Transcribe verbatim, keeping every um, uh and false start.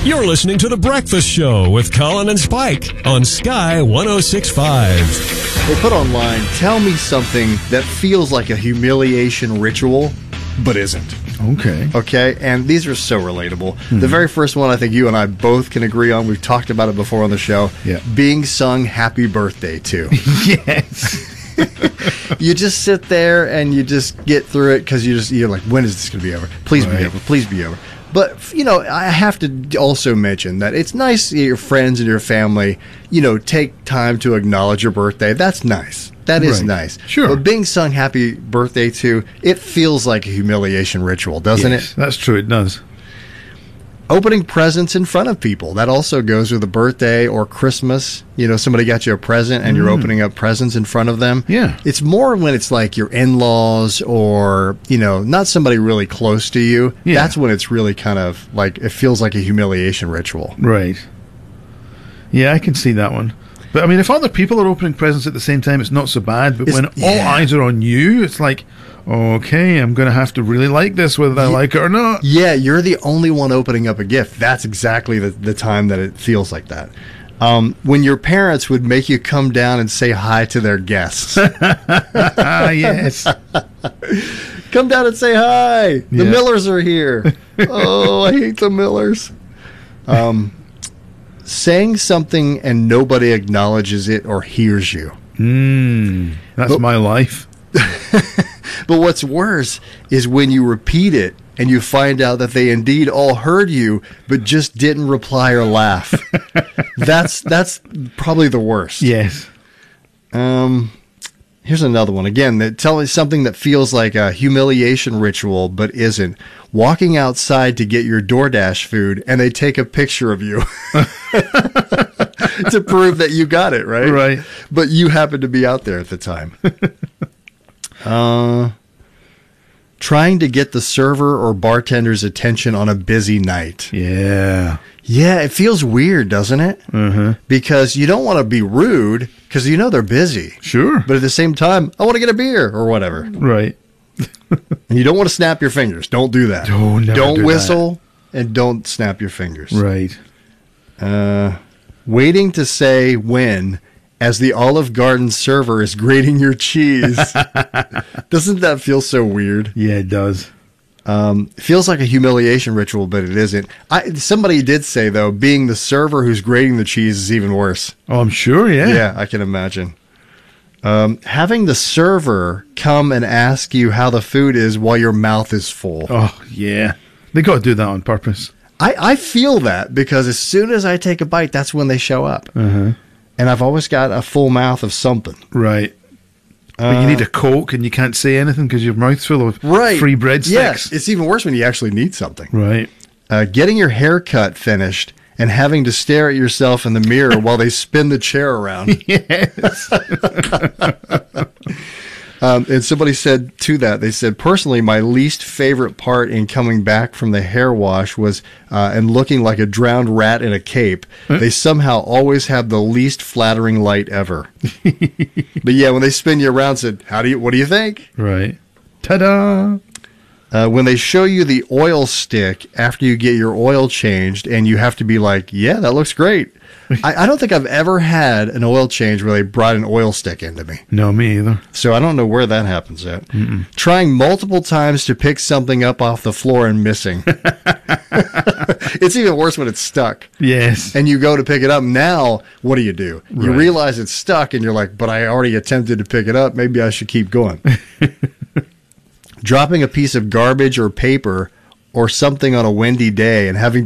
You're listening to The Breakfast Show with Colin and Spike on Sky one oh six point five. They put online, tell me something that feels like a humiliation ritual, but isn't. Okay. Okay, and these are so relatable. Mm-hmm. The very first one I think you and I both can agree on, we've talked about it before on the show, yeah. being sung happy birthday to. Yes. You just sit there and you just get through it because you just, you're like, when is this going to be over? Please right. be over. Please be over. But, you know, I have to also mention that it's nice that your friends and your family, you know, take time to acknowledge your birthday. That's nice. That is right. nice. Sure. But being sung happy birthday to, it feels like a humiliation ritual, doesn't yes, it? That's true. It does. Opening presents in front of people. That also goes with a birthday or Christmas. You know, somebody got you a present and mm. you're opening up presents in front of them. Yeah. It's more when it's like your in-laws or, you know, not somebody really close to you. Yeah. That's when it's really kind of like, it feels like a humiliation ritual. Right. Yeah, I can see that one. But, I mean, if other people are opening presents at the same time, it's not so bad. But it's, when yeah. all eyes are on you, it's like, okay, I'm going to have to really like this, whether I yeah. like it or not. Yeah, you're the only one opening up a gift. That's exactly the, the time that it feels like that. Um, when your parents would make you come down and say hi to their guests. Yes. Come down and say hi. The yeah. Millers are here. Oh, I hate the Millers. Um, saying something and nobody acknowledges it or hears you. Mm, that's but, my life. But what's worse is when you repeat it and you find out that they indeed all heard you, but just didn't reply or laugh. that's that's probably the worst. Yes. Um, here's another one. Again, that tell us something that feels like a humiliation ritual, but isn't. Walking outside to get your DoorDash food, and they take a picture of you to prove that you got it, right? Right. But you happen to be out there at the time. Uh, trying to get the server or bartender's attention on a busy night. Yeah. Yeah, it feels weird, doesn't it? Mm-hmm. Because you don't want to be rude because you know they're busy. Sure. But at the same time, I want to get a beer or whatever. Right. And you don't want to snap your fingers. Don't do that. Oh, never don't do whistle that. And don't snap your fingers. Right. Uh, waiting to say when as the Olive Garden server is grating your cheese. Doesn't that feel so weird? Yeah, it does. Um, it feels like a humiliation ritual, but it isn't. I, somebody did say, though, being the server who's grating the cheese is even worse. Oh, I'm sure, yeah. Yeah, I can imagine. Um, having the server come and ask you how the food is while your mouth is full. Oh, yeah. They got to do that on purpose. I, I feel that because as soon as I take a bite, that's when they show up. Uh-huh. And I've always got a full mouth of something. Right. Uh, but you need a Coke and you can't say anything because your mouth's full of right. free breadsticks. Yes, it's even worse when you actually need something. Right. Uh, getting your haircut finished and having to stare at yourself in the mirror while they spin the chair around. Yes. um, and somebody said to that, they said, personally, my least favorite part in coming back from the hair wash was, uh, and looking like a drowned rat in a cape, huh? They somehow always have the least flattering light ever. But yeah, when they spin you around, said, how do you, what do you think? Right. Ta-da! Uh, when they show you the oil stick after you get your oil changed and you have to be like, yeah, that looks great. I, I don't think I've ever had an oil change where they brought an oil stick into me. No, me either. So I don't know where that happens at. Mm-mm. Trying multiple times to pick something up off the floor and missing. It's even worse when it's stuck. Yes. And you go to pick it up. Now, what do you do? You right. realize it's stuck and you're like, but I already attempted to pick it up. Maybe I should keep going. Dropping a piece of garbage or paper or something on a windy day and having to